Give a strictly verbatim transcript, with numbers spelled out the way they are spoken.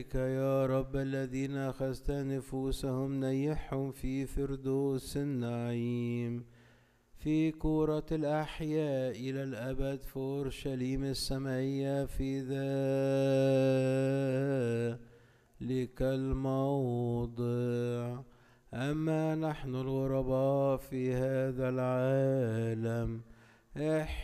يا رب الذين أخذت نفوسهم نيحهم في فردوس النعيم في كورة الأحياء إلى الأبد في أورشليم السمائية في ذلك الموضع. أما نحن الغرباء في هذا العالم